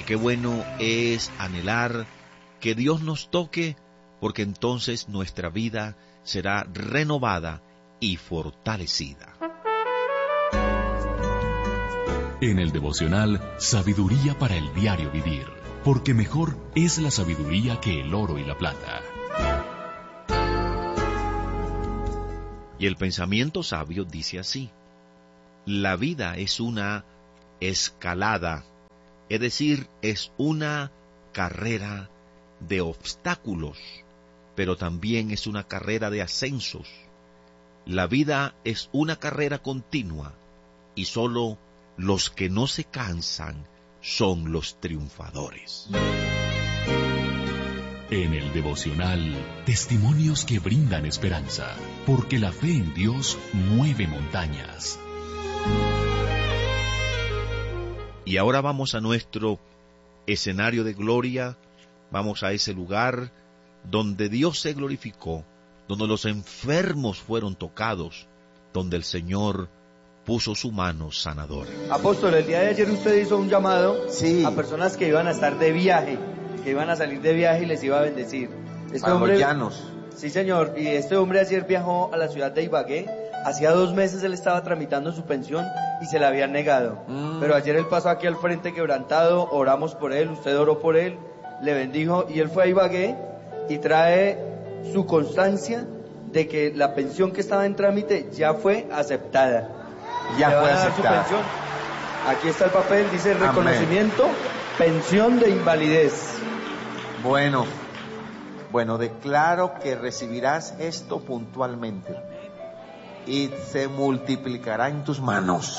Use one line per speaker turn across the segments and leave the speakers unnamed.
qué bueno es anhelar que Dios nos toque, porque entonces nuestra vida será renovada y fortalecida.
En el devocional, sabiduría para el diario vivir, porque mejor es la sabiduría que el oro y la plata.
Y el pensamiento sabio dice así: la vida es una escalada, es decir, es una carrera de obstáculos, pero también es una carrera de ascensos. La vida es una carrera continua, y solo los que no se cansan son los triunfadores.
En el devocional, testimonios que brindan esperanza, porque la fe en Dios mueve montañas.
Y ahora vamos a nuestro escenario de gloria, vamos a ese lugar donde Dios se glorificó, donde los enfermos fueron tocados, donde el Señor puso su mano sanadora.
Apóstol, el día de ayer usted hizo un llamado a personas que iban a estar de viaje, que iban a salir de viaje y les iba a bendecir.
Los llanos.
Sí, señor, y este hombre ayer viajó a la ciudad de Ibagué. Hacía 2 meses él estaba tramitando su pensión y se la habían negado. Pero ayer él pasó aquí al frente quebrantado, oramos por él, usted oró por él, le bendijo y él fue a Ibagué y trae su constancia de que la pensión que estaba en trámite ya fue aceptada.
Ya
le
fue
van a dar
aceptada.
su pensión. Aquí está el papel, dice reconocimiento, pensión de invalidez.
Bueno, declaro que recibirás esto puntualmente y se multiplicará en tus manos.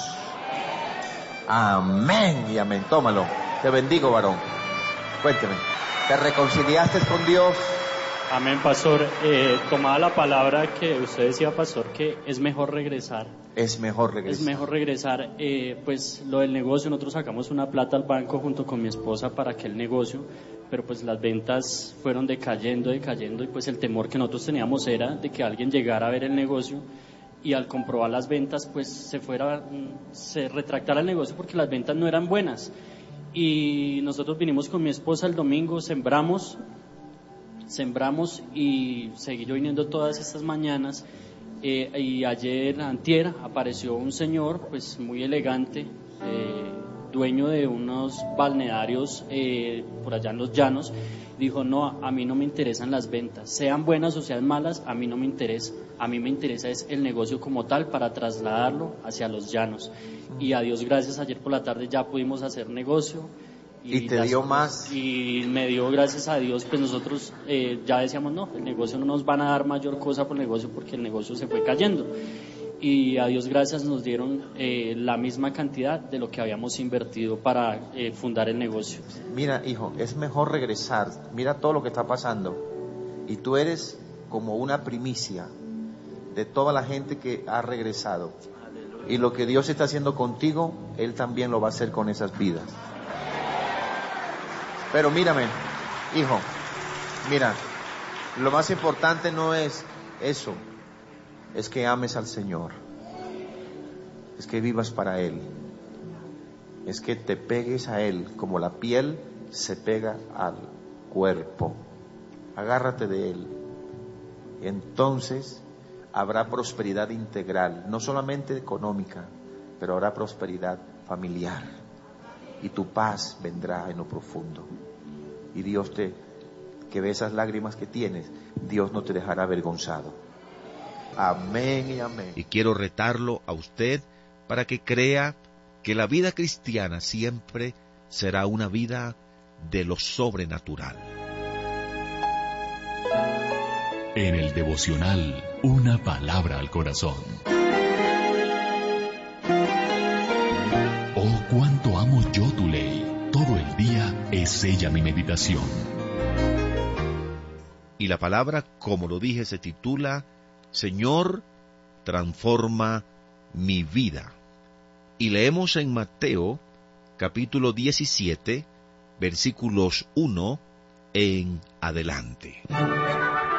Amén y amén. Tómalo. Te bendigo, varón. Cuénteme. ¿Te reconciliaste con Dios?
Amén, pastor. Tomaba la palabra que usted decía, pastor, que es mejor regresar.
Es mejor regresar.
Es mejor regresar. Pues lo del negocio, nosotros sacamos una plata al banco junto con mi esposa para aquel negocio, pero pues las ventas fueron decayendo y pues el temor que nosotros teníamos era de que alguien llegara a ver el negocio y al comprobar las ventas pues se retractara el negocio porque las ventas no eran buenas. Y nosotros vinimos con mi esposa el domingo, sembramos y seguí yo viniendo todas estas mañanas, y antier apareció un señor pues muy elegante, dueño de unos balnearios por allá en los llanos. Dijo: no, a mí no me interesan las ventas, sean buenas o sean malas, a mí no me interesa, a mí me interesa es el negocio como tal para trasladarlo hacia los llanos. Y a Dios gracias, ayer por la tarde ya pudimos hacer negocio.
¿Y te dio más?
Y me dio, gracias a Dios, pues nosotros ya decíamos, no, el negocio no nos van a dar mayor cosa por el negocio porque el negocio se fue cayendo. Y a Dios gracias nos dieron la misma cantidad de lo que habíamos invertido para fundar el negocio.
Mira, hijo, es mejor regresar. Mira todo lo que está pasando. Y tú eres como una primicia de toda la gente que ha regresado. Y lo que Dios está haciendo contigo, Él también lo va a hacer con esas vidas. Pero mírame, hijo, mira, lo más importante no es eso, es que ames al Señor, es que vivas para Él, es que te pegues a Él como la piel se pega al cuerpo. Agárrate de Él, entonces habrá prosperidad integral, no solamente económica, pero habrá prosperidad familiar. Y tu paz vendrá en lo profundo. Y Dios que ve esas lágrimas que tienes, Dios no te dejará avergonzado. Amén y amén.
Y quiero retarlo a usted para que crea que la vida cristiana siempre será una vida de lo sobrenatural.
En el devocional, una palabra al corazón. Oh, cuánto amo yo tu ley. Todo el día es ella mi meditación.
Y la palabra, como lo dije, se titula Señor, transforma mi vida. Y leemos en Mateo, capítulo 17, versículos 1 en adelante.